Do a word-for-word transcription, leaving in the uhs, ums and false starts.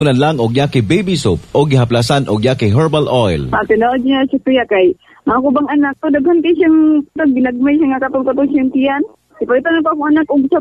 Unan lang og yaki baby soap o gihaplasan og yaki herbal oil. Matinood niya si Kuya kay, mga kubang anak ko, daghan kay siyang, ginagmay siya nga katong-katong siyang tiyan. Ipalitan na pa akong anak og sa